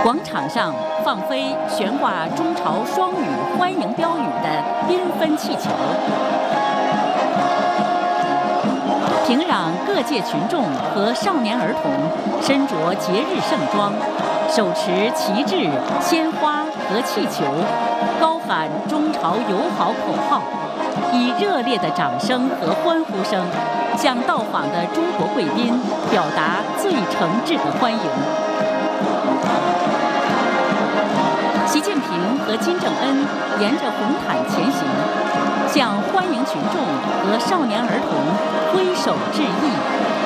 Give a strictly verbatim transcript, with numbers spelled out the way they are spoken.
广场上放飞悬挂中朝双语欢迎标语的缤纷气球。平壤各界群众和少年儿童身着节日盛装，手持旗帜、鲜花和气球，高喊中朝友好口号，以热烈的掌声和欢呼声，向到访的中国贵宾表达最诚挚的欢迎。习近平和金正恩沿着红毯前行，向欢迎群众和少年儿童挥手致意。